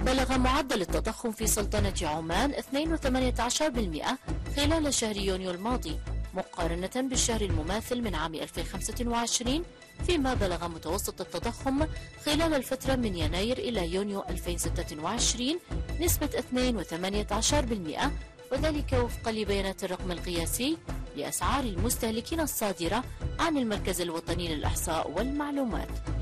بلغ معدل التضخم في سلطنة عمان 2.18% خلال شهر يونيو الماضي مقارنة بالشهر المماثل من عام 2025، فيما بلغ متوسط التضخم خلال الفترة من يناير إلى يونيو 2026 نسبة 2.18%، وذلك وفقا لبيانات الرقم القياسي لأسعار المستهلكين الصادرة عن المركز الوطني للإحصاء والمعلومات.